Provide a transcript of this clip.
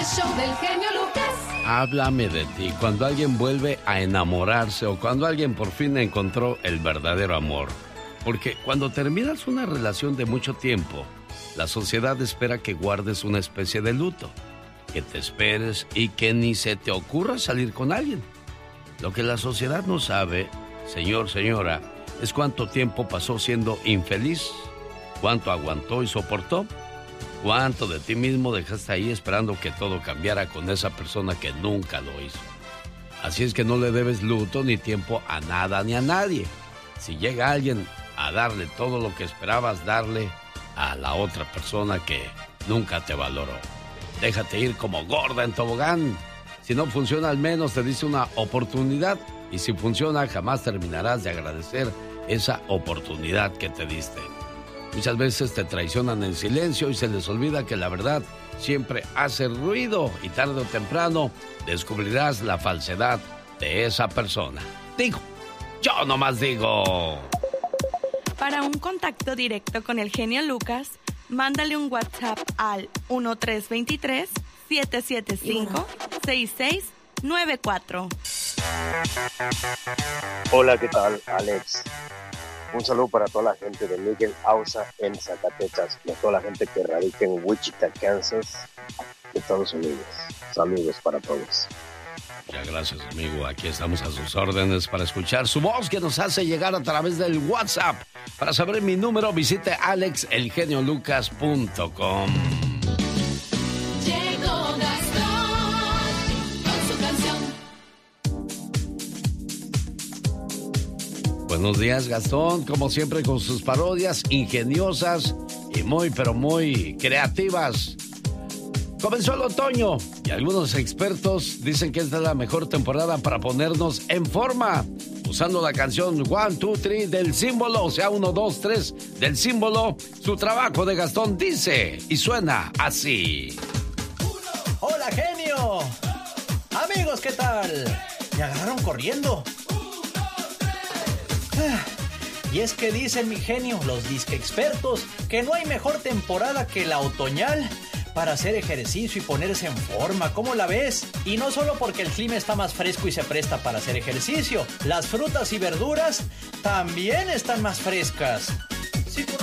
el show del genio Lucas. Háblame de ti, cuando alguien vuelve a enamorarse o cuando alguien por fin encontró el verdadero amor. Porque cuando terminas una relación de mucho tiempo, la sociedad espera que guardes una especie de luto, que te esperes y que ni se te ocurra salir con alguien. Lo que la sociedad no sabe, señor, señora, es cuánto tiempo pasó siendo infeliz, cuánto aguantó y soportó, cuánto de ti mismo dejaste ahí esperando que todo cambiara con esa persona que nunca lo hizo. Así es que no le debes luto ni tiempo a nada ni a nadie. Si llega alguien a darle todo lo que esperabas darle a la otra persona que nunca te valoró, déjate ir como gorda en tobogán. Si no funciona, al menos te dice una oportunidad. Y si funciona, jamás terminarás de agradecer esa oportunidad que te diste. Muchas veces te traicionan en silencio y se les olvida que la verdad siempre hace ruido. Y tarde o temprano descubrirás la falsedad de esa persona. Digo, yo nomás digo. Para un contacto directo con el genio Lucas, mándale un WhatsApp al 1323-775-6694. Hola, ¿qué tal, Alex? Un saludo para toda la gente de Miguel Ausa en Zacatecas y a toda la gente que radica en Wichita, Kansas, Estados Unidos. Saludos para todos. Muchas gracias, amigo. Aquí estamos a sus órdenes para escuchar su voz que nos hace llegar a través del WhatsApp. Para saber mi número, visite alexelgeniolucas.com. Llegó Gastón con su canción. Buenos días, Gastón. Como siempre, con sus parodias ingeniosas y muy, pero muy creativas. Comenzó el otoño y algunos expertos dicen que esta es la mejor temporada para ponernos en forma. Usando la canción 1, 2, 3 del Símbolo, o sea, 1, 2, 3 del Símbolo, su trabajo de Gastón dice y suena así. ¡Hola, genio! Amigos, ¿qué tal? Me agarraron corriendo. Y es que dicen, mi genio, los disque expertos, que no hay mejor temporada que la otoñal para hacer ejercicio y ponerse en forma. ¿Cómo la ves? Y no solo porque el clima está más fresco y se presta para hacer ejercicio, las frutas y verduras también están más frescas. Si tú